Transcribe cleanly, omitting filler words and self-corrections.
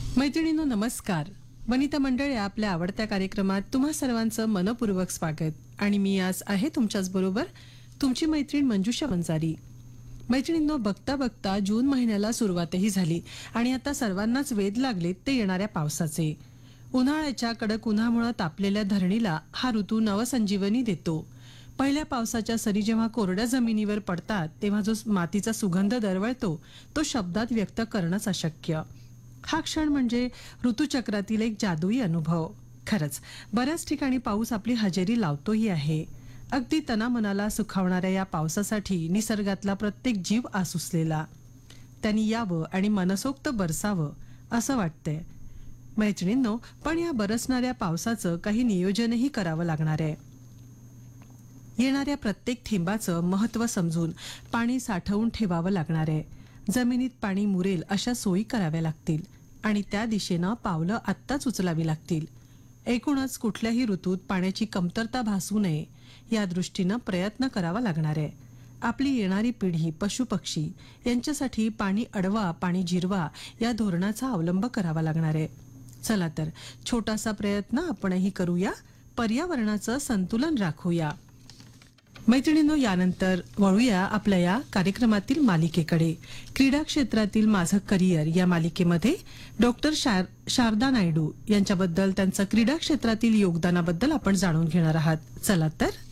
मैत्रिणींनो नमस्कार. वनिता मंडळ या आपल्या आवडत्या कार्यक्रमात तुम्हा सर्वांचं मनपूर्वक स्वागत. आणि मी आज आहे तुमच्याच बरोबर तुमची मैत्रीण मंजुषा वंजारी. मैत्रिणींनो, बघता बघता जून महिन्याला सुरुवातही झाली आणि आता सर्वांनाच वेध लागलेत ते येणाऱ्या पावसाचे. उन्हाळ्याच्या कडक उन्हामुळे तापलेल्या धरणीला हा ऋतू नवसंजीवनी देतो. पहिल्या पावसाच्या सरी जेव्हा कोरड्या जमिनीवर पडतात तेव्हा जो मातीचा सुगंध दरवळतो तो शब्दात व्यक्त करणंच अशक्य. हा क्षण म्हणजे ऋतुचक्रातील एक जादुई अनुभव. खरंच बऱ्याच ठिकाणी पाऊस आपली हजेरी लावतोही आहे. अगदी तनामनाला सुखावणाऱ्या या पावसासाठी निसर्गातला प्रत्येक जीव आसुसलेला. त्यांनी यावं आणि मनसोक्त बरसावं असं वाटतंय. मैत्रिणींनो, पण या बरसणाऱ्या पावसाचं काही नियोजनही करावं लागणार आहे. येणाऱ्या प्रत्येक थेंबाचं महत्त्व समजून पाणी साठवून ठेवावं लागणार आहे. जमिनीत पाणी मुरेल अशा सोयी कराव्या लागतील आणि त्या दिशेनं पावलं आत्ताच उचलावी लागतील. एकूणच कुठल्याही ऋतूत पाण्याची कमतरता भासू नये या दृष्टीनं प्रयत्न करावा लागणार आहे. आपली येणारी पिढी, पशुपक्षी यांच्यासाठी पाणी अडवा, पाणी जिरवा या धोरणाचा अवलंब करावा लागणार आहे. चला तर छोटासा प्रयत्न आपणही करूया, पर्यावरणाचं संतुलन राखूया. मैत्रिणींनो, यानंतर वळूया आपल्या या कार्यक्रमातील मालिकेकडे. क्रीडा क्षेत्रातील माझं करिअर या मालिकेमध्ये डॉक्टर शारदा नायडू यांच्याबद्दल, त्यांचं क्रीडा क्षेत्रातील योगदानाबद्दल आपण जाणून घेणार आहात. चला तर